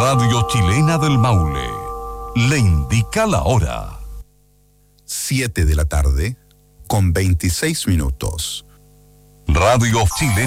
Radio Chilena del Maule le indica la hora. 7 de la tarde, con 26 minutos. Radio Chilena.